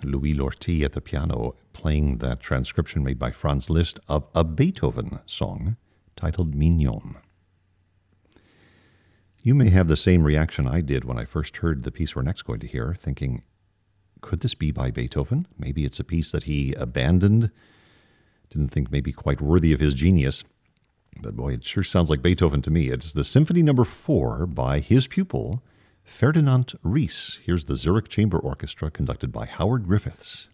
Louis Lortie at the piano playing that transcription made by Franz Liszt of a Beethoven song titled Mignon. You may have the same reaction I did when I first heard the piece we're next going to hear, thinking, could this be by Beethoven? Maybe it's a piece that he abandoned, didn't think maybe quite worthy of his genius. But boy, it sure sounds like Beethoven to me. It's the Symphony No. 4 by his pupil, Ferdinand Ries. Here's the Zurich Chamber Orchestra conducted by Howard Griffiths.